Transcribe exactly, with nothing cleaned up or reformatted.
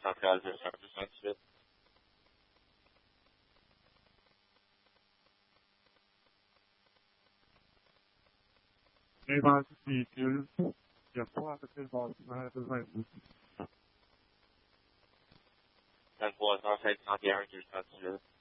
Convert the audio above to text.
tough guys are starting to sensitive. Hey, boss, see you. Yeah, pull out the pinball. I have the right. ten four is outside, not the Rangers sensitive.